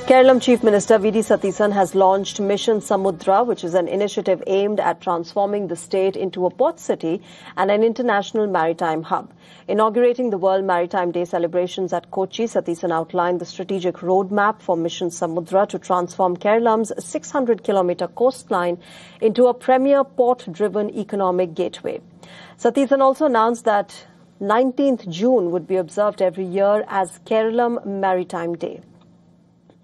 Kerala Chief Minister V.D. Satheesan has launched Mission Samudra, which is an initiative aimed at transforming the state into a port city and an international maritime hub. Inaugurating the World Maritime Day celebrations at Kochi, Satheesan outlined the strategic roadmap for Mission Samudra to transform Kerala's 600-kilometer coastline into a premier port-driven economic gateway. Satheesan also announced that 19th June would be observed every year as Kerala Maritime Day.